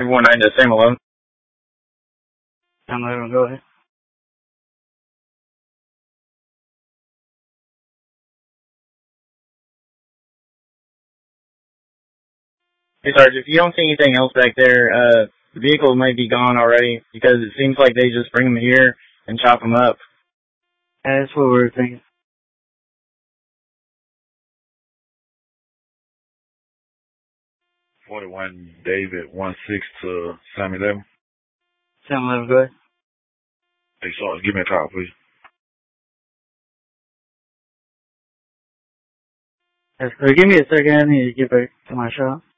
319 to Sam 11. Sam 11, go ahead. Hey, Sarge, if you don't see anything else back there, the vehicle might be gone already because it seems like they just bring them here and chop them up. Yeah, that's what we're thinking. 41 David 16 to Sam 11. Sam 11, go ahead. Hey, Sarge, give me a call, please. Yes, sir. Give me a second. I need to get back to my shop.